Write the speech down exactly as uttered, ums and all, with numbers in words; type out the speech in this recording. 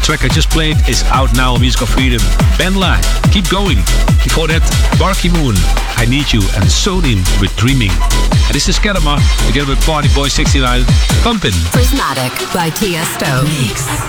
track I just played is out now on Music of Freedom. Benla, Keep Going. Before that, Barky Moon, I Need You, and Sodin with Dreaming. And this is Kelema, together with Party Boy sixty-nine, Pumpin'. Prismatic by Tiesto. Mix.